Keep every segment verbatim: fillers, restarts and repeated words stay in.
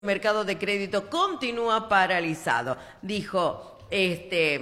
El mercado de crédito continúa paralizado. Dijo, este,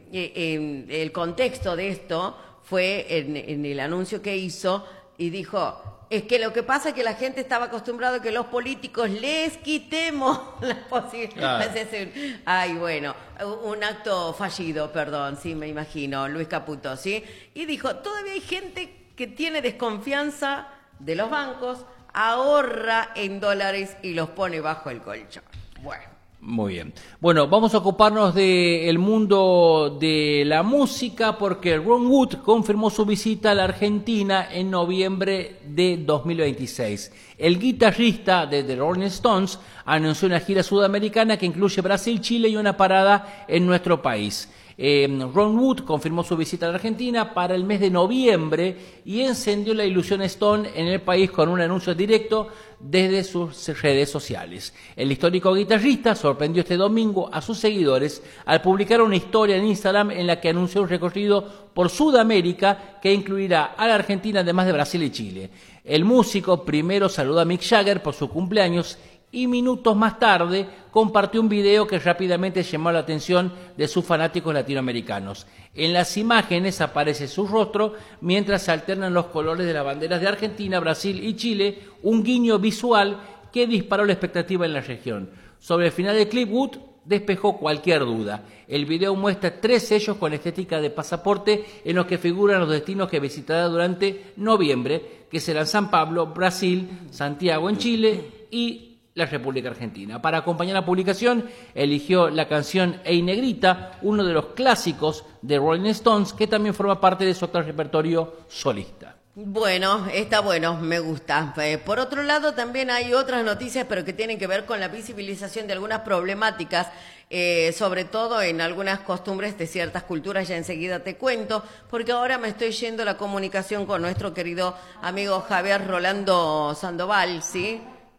en el contexto de esto fue en, en el anuncio que hizo y dijo, es que lo que pasa es que la gente estaba acostumbrada a que los políticos les quitemos la posibilidad. Claro. Ay, bueno, un acto fallido, perdón, sí, me imagino, Luis Caputo, ¿sí? Y dijo, todavía hay gente que tiene desconfianza de los bancos, ahorra en dólares y los pone bajo el colchón. Bueno. Muy bien. Bueno, vamos a ocuparnos del mundo de la música porque Ron Wood confirmó su visita a la Argentina en noviembre de dos mil veintiséis. El guitarrista de The Rolling Stones anunció una gira sudamericana que incluye Brasil, Chile y una parada en nuestro país. Eh, Ron Wood confirmó su visita a la Argentina para el mes de noviembre y encendió la ilusión Stone en el país con un anuncio directo desde sus redes sociales. El histórico guitarrista sorprendió este domingo a sus seguidores al publicar una historia en Instagram en la que anunció un recorrido por Sudamérica que incluirá a la Argentina además de Brasil y Chile. El músico primero saludó a Mick Jagger por su cumpleaños y minutos más tarde compartió un video que rápidamente llamó la atención de sus fanáticos latinoamericanos. En las imágenes aparece su rostro mientras se alternan los colores de las banderas de Argentina, Brasil y Chile, un guiño visual que disparó la expectativa en la región. Sobre el final del clip, Wood despejó cualquier duda. El video muestra tres sellos con estética de pasaporte en los que figuran los destinos que visitará durante noviembre, que serán San Pablo, Brasil, Santiago en Chile y la República Argentina. Para acompañar la publicación, eligió la canción Ey Negrita, uno de los clásicos de Rolling Stones, que también forma parte de su actual repertorio solista. Bueno, está bueno, me gusta. Eh, por otro lado, también hay otras noticias, pero que tienen que ver con la visibilización de algunas problemáticas, eh, sobre todo en algunas costumbres de ciertas culturas. Ya enseguida te cuento, porque ahora me estoy yendo a la comunicación con nuestro querido amigo Javier Rolando Sandoval, ¿sí?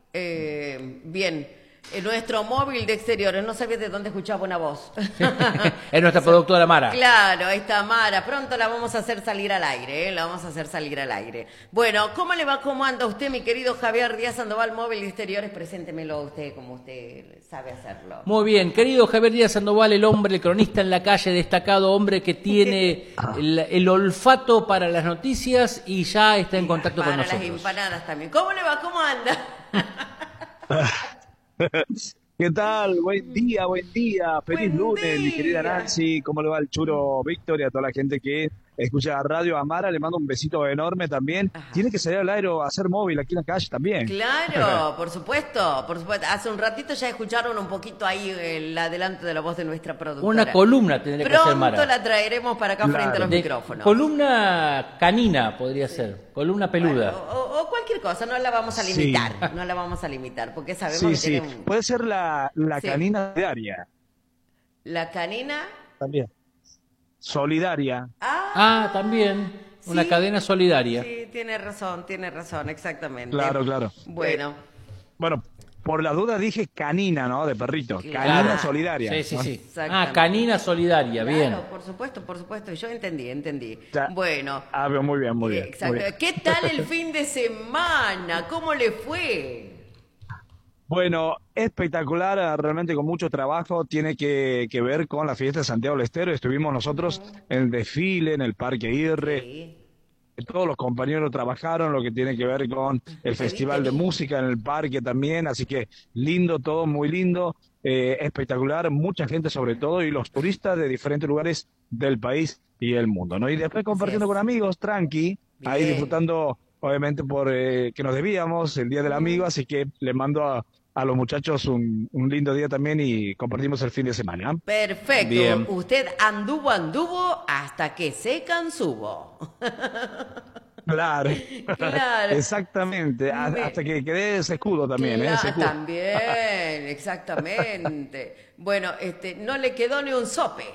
Eh, bien, en nuestro móvil de exteriores, no sabía de dónde escuchaba una voz. Es nuestra productora Mara. Claro, ahí está Mara, pronto la vamos a hacer salir al aire, ¿eh? La vamos a hacer salir al aire. Bueno, ¿cómo le va, cómo anda usted, mi querido Javier Díaz Sandoval, móvil de exteriores? Preséntemelo usted como usted sabe hacerlo. Muy bien, querido Javier Díaz Sandoval, el hombre, el cronista en la calle, destacado hombre que tiene el, el olfato para las noticias y ya está en contacto para con nosotros. Para las empanadas también. ¿Cómo le va, cómo anda? ¿Qué tal? Buen día, buen día. Feliz buen lunes, día. Mi querida Nancy. ¿Cómo le va el churo Víctor y a toda la gente que escucha la radio? A Mara le mando un besito enorme también. Ajá. Tiene que salir al aire a hacer móvil aquí en la calle también. Claro, por supuesto, por supuesto. Hace un ratito ya escucharon un poquito ahí el adelanto de la voz de nuestra productora. Una columna tendría que hacer Mara. Pronto la traeremos para acá, claro, frente a los de micrófonos. Columna canina podría ser, columna peluda. Bueno, o, o cualquier cosa, no la vamos a limitar, sí. no la vamos a limitar, porque sabemos sí, que sí. tiene un... Puede ser la, la sí. canina solidaria. ¿La canina? También. Solidaria. Ah, ah también. Sí, una cadena solidaria. Sí, tiene razón, tiene razón, exactamente. Claro, claro. Bueno. Eh, bueno, por la duda dije canina, ¿no? De perrito. Claro. Canina solidaria. Sí, sí, sí. Ah, canina solidaria, claro, bien. Por supuesto, por supuesto. Yo entendí, entendí. Ya. Bueno. Ah, muy bien, muy bien. Exacto. Muy bien. ¿Qué tal el fin de semana? ¿Cómo le fue? Bueno, espectacular, realmente con mucho trabajo, tiene que, que ver con la fiesta de Santiago del Estero. Estuvimos nosotros en el desfile, en el Parque Irre. Sí. Todos los compañeros trabajaron, lo que tiene que ver con el Festival de Música en el parque también, así que lindo todo, muy lindo, eh, espectacular, mucha gente sobre todo, y los turistas de diferentes lugares del país y el mundo, ¿no? Y después compartiendo con amigos, tranqui, bien. Ahí disfrutando, obviamente, por eh, que nos debíamos el Día del Amigo, así que le mando a, a los muchachos un, un lindo día también y compartimos el fin de semana. Perfecto. Bien. Usted anduvo, anduvo hasta que se cansó. Claro. Claro. Exactamente. Me... Hasta que quede ese escudo también. Claro, ¿eh? Ese escudo. También, exactamente. Bueno, este, no le quedó ni un sope.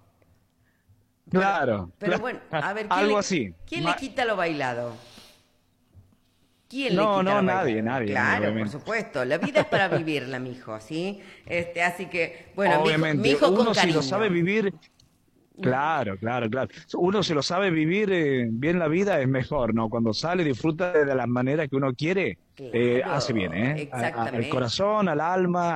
Claro. Pero, pero claro. bueno, a ver, ¿quién, algo le, así. ¿quién Ma... le quita lo bailado? ¿Quién no, le quita no, lo nadie, bailado? nadie. Claro, obviamente. por supuesto. La vida es para vivirla, mijo, ¿sí? Este, así que, bueno, obviamente. mijo, mijo Uno con si cariño. lo sabe vivir, Claro, claro, claro. Uno se lo sabe vivir eh, bien la vida es mejor, ¿no? Cuando sale, disfruta de la manera que uno quiere, eh, hace bien, Claro, ¿eh? A- a- al exactamente. corazón, al alma.